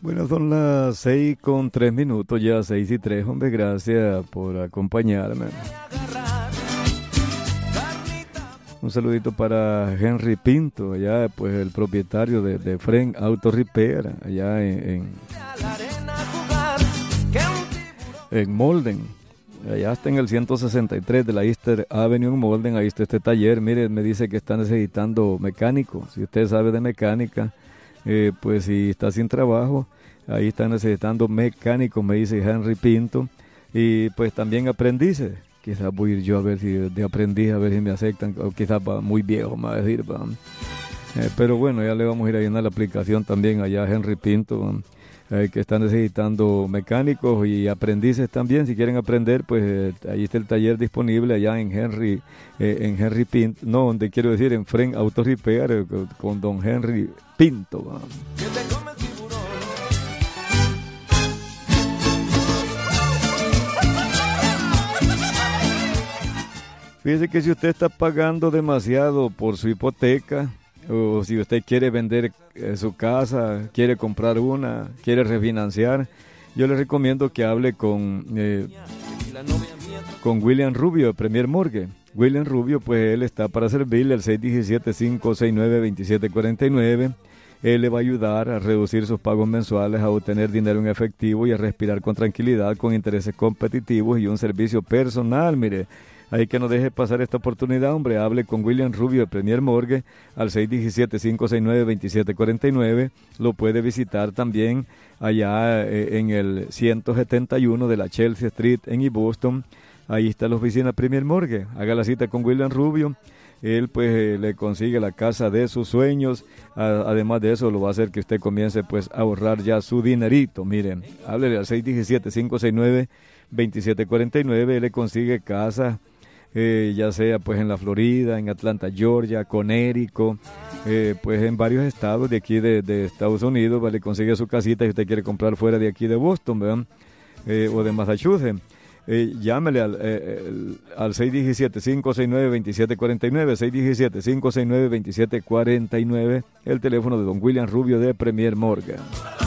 Bueno, son las 6:03, ya 6:03, hombre, gracias por acompañarme. Un saludito para Henry Pinto, allá pues el propietario de Fren Auto Repair, allá en Molden. Allá está en el 163 de la Easter Avenue en Molden, ahí está este taller. Mire, me dice que está necesitando mecánico. Si usted sabe de mecánica, pues si está sin trabajo, ahí está necesitando mecánico, me dice Henry Pinto. Y pues también aprendices. Quizás voy a ir yo a ver si de aprendiz, a ver si me aceptan, o quizás va muy viejo, me va a decir. Pero bueno, ya le vamos a ir a llenar la aplicación también allá a Henry Pinto, que está necesitando mecánicos y aprendices también. Si quieren aprender, pues ahí está el taller disponible allá en Henry Pinto, no, donde quiero decir en Fren Auto Repair, con don Henry Pinto. Fíjese que si usted está pagando demasiado por su hipoteca, o si usted quiere vender su casa, quiere comprar una, quiere refinanciar, yo le recomiendo que hable con William Rubio de Premier Morgue. William Rubio, pues él está para servirle al 617-569-2749. Él le va a ayudar a reducir sus pagos mensuales, a obtener dinero en efectivo y a respirar con tranquilidad, con intereses competitivos y un servicio personal, mire. Ahí que no deje pasar esta oportunidad, hombre. Hable con William Rubio de Premier Morgue al 617-569-2749. Lo puede visitar también allá en el 171 de la Chelsea Street en East Boston. Ahí está la oficina Premier Morgue. Haga la cita con William Rubio. Él pues le consigue la casa de sus sueños. Además de eso, lo va a hacer que usted comience pues a ahorrar ya su dinerito. Miren, háblele al 617-569-2749. Él le consigue casa. Ya sea pues en la Florida, en Atlanta, Georgia, Connecticut, pues en varios estados de aquí de Estados Unidos, ¿vale? Consigue su casita si usted quiere comprar fuera de aquí de Boston, ¿verdad? O de Massachusetts. Llámele al 617-569-2749, 617-569-2749, el teléfono de don William Rubio de Premier Morgue.